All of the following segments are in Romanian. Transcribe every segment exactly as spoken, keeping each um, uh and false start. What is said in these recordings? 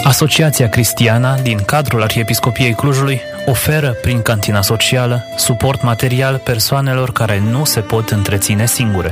Asociația Cristiana din cadrul Arhiepiscopiei Clujului oferă prin cantina socială suport material persoanelor care nu se pot întreține singure.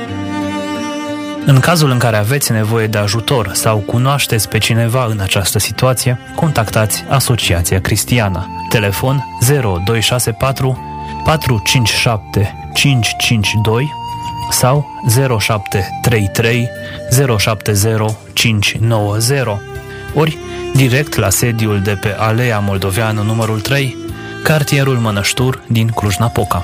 În cazul în care aveți nevoie de ajutor sau cunoașteți pe cineva în această situație, contactați Asociația Cristiana. Telefon zero doi șase patru patru cinci șapte cinci cinci doi sau zero șapte trei trei zero șapte zero cinci nouă zero, ori direct la sediul de pe Alea Moldoveanu numărul trei, cartierul Mănăștur din Cluj-Napoca.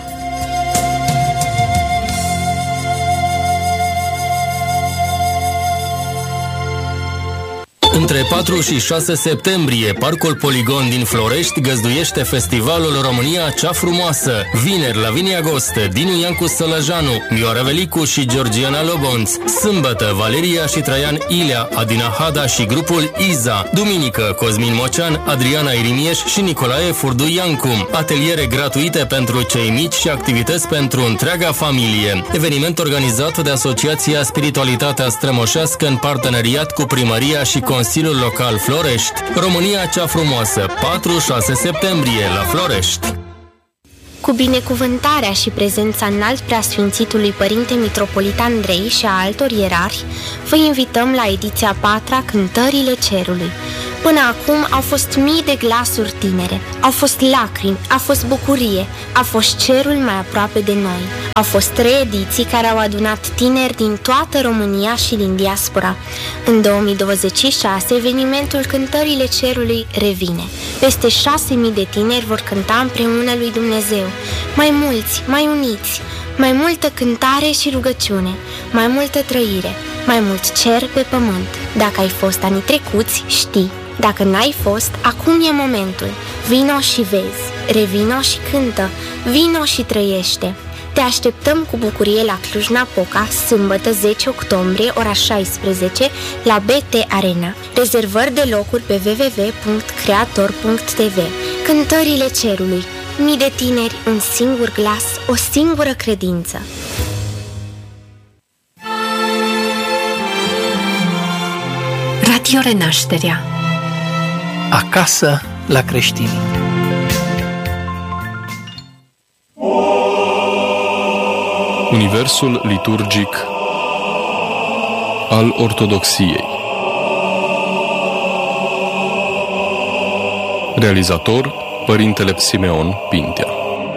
Între patru și șase septembrie, Parcul Poligon din Florești găzduiește Festivalul România Cea Frumoasă. Vineri, Lavinia Goste, Dinu Iancu Sălăjanu, Mioara Velicu și Georgiana Lobonț. Sâmbătă, Valeria și Traian Ilea, Adina Hada și grupul Iza. Duminică, Cosmin Mocean, Adriana Irimieș și Nicolae Furdu Iancu. Ateliere gratuite pentru cei mici și activități pentru întreaga familie. Eveniment organizat de Asociația Spiritualitatea Strămoșească în parteneriat cu Primăria și Consiliul Local Florești. România Cea Frumoasă, patru șase septembrie la Florești. Cu binecuvântarea și prezența înalt preasfințitului Părinte Mitropolit Andrei și a altor ierarhi, vă invităm la ediția a patra Cântările Cerului. Până acum au fost mii de glasuri tinere, au fost lacrimi, a fost bucurie, a fost cerul mai aproape de noi. Au fost trei ediții care au adunat tineri din toată România și din diaspora. În două mii douăzeci și șase, evenimentul Cântările Cerului revine. Peste șase mii de tineri vor cânta împreună lui Dumnezeu. Mai mulți, mai uniți, mai multă cântare și rugăciune, mai multă trăire, mai mult cer pe pământ. Dacă ai fost anii trecuți, știi. Dacă n-ai fost, acum e momentul. Vino și vezi, revino și cântă, vino și trăiește. Te așteptăm cu bucurie la Cluj-Napoca, sâmbătă zece octombrie, ora șaisprezece, la B T Arena. Rezervări de locuri pe w w w punct creator punct t v. Cântările Cerului. Mii de tineri, un singur glas, o singură credință. Radio Renașterea. Acasă la creștini. Universul liturgic al Ortodoxiei. Realizator Părintele Simeon Pintea.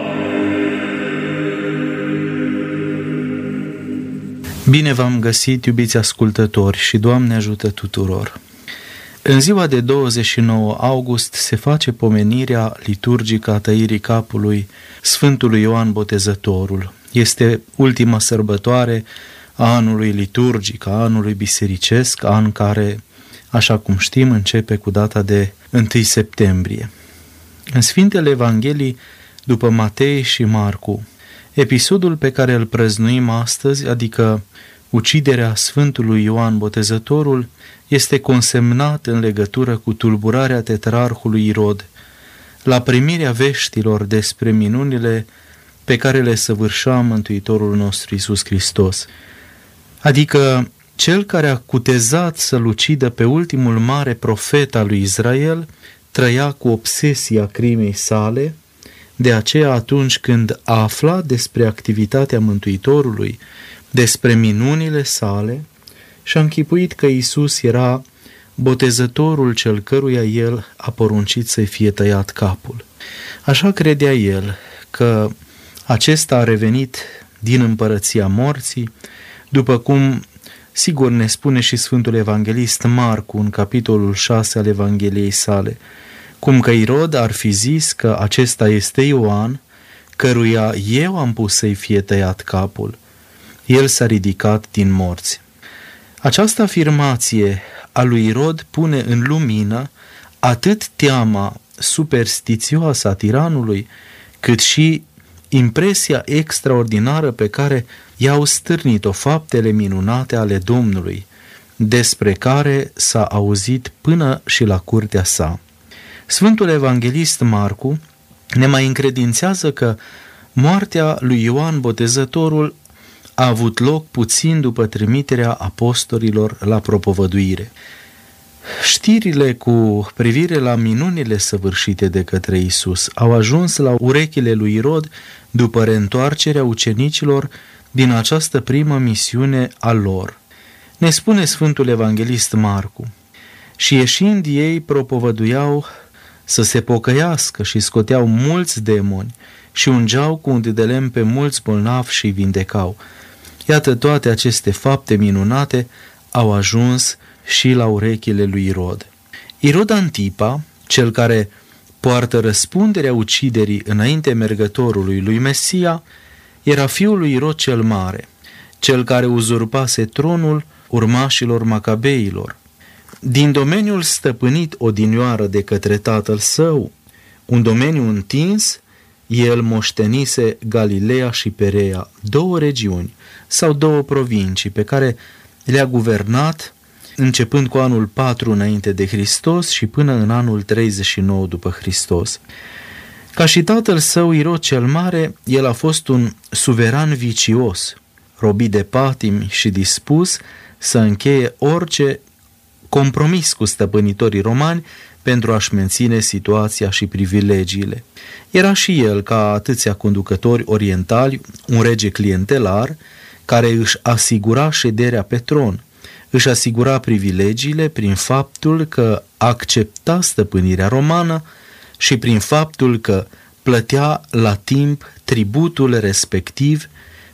Bine v-am găsit, iubiți ascultători, și Doamne ajută tuturor! În ziua de douăzeci și nouă august se face pomenirea liturgică a tăirii capului Sfântului Ioan Botezătorul. Este ultima sărbătoare a anului liturgic, a anului bisericesc, an care, așa cum știm, începe cu data de întâi septembrie. În Sfintele Evanghelii, după Matei și Marcu, episodul pe care îl prăznuim astăzi, adică uciderea Sfântului Ioan Botezătorul, este consemnat în legătură cu tulburarea tetrarhului Irod la primirea veștilor despre minunile pe care le săvârșea Mântuitorul nostru Iisus Hristos. Adică cel care a cutezat să-l ucidă pe ultimul mare profet al lui Israel trăia cu obsesia crimei sale, de aceea atunci când a aflat despre activitatea Mântuitorului, despre minunile sale, și-a închipuit că Iisus era botezătorul cel căruia el a poruncit să-i fie tăiat capul. Așa credea el că acesta a revenit din împărăția morții, după cum sigur ne spune și Sfântul Evanghelist Marcu în capitolul șase al Evangheliei sale, cum că Irod ar fi zis că acesta este Ioan, căruia eu am pus să-i fie tăiat capul. El s-a ridicat din morți. Această afirmație a lui Irod pune în lumină atât teama superstițioasă a tiranului, cât și impresia extraordinară pe care i-au stârnit-o faptele minunate ale Domnului, despre care s-a auzit până și la curtea sa. Sfântul Evanghelist Marcu ne mai încredințează că moartea lui Ioan Botezătorul a avut loc puțin după trimiterea apostolilor la propovăduire. Știrile cu privire la minunile săvârșite de către Iisus au ajuns la urechile lui Irod după reîntoarcerea ucenicilor din această primă misiune a lor. Ne spune Sfântul Evanghelist Marcu: și ieșind ei propovăduiau să se pocăiască și scoteau mulți demoni și ungeau cu un de lemn pe mulți bolnavi și îi vindecau. Iată, toate aceste fapte minunate au ajuns și la urechile lui Irod. Irod Antipa, cel care poartă răspunderea uciderii înainte mergătorului lui Mesia, era fiul lui Irod cel Mare, cel care uzurpase tronul urmașilor macabeilor. Din domeniul stăpânit odinioară de către tatăl său, un domeniu întins, el moștenise Galileea și Perea, două regiuni sau două provincii pe care le-a guvernat începând cu anul patru înainte de Hristos și până în anul treizeci și nouă după Hristos. Ca și tatăl său Irod cel Mare, el a fost un suveran vicios, robit de patimi și dispus să încheie orice compromis cu stăpânitorii romani pentru a-și menține situația și privilegiile. Era și el, ca atâția conducători orientali, un rege clientelar care își asigura șederea pe tron, își asigura privilegiile prin faptul că accepta stăpânirea romană și prin faptul că plătea la timp tributul respectiv